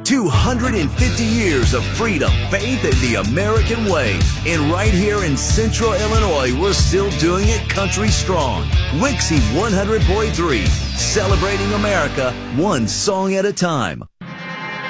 250 years of freedom, faith, and the American way. And right here in Central Illinois, we're still doing it country strong. Wixie 100.3, celebrating America one song at a time.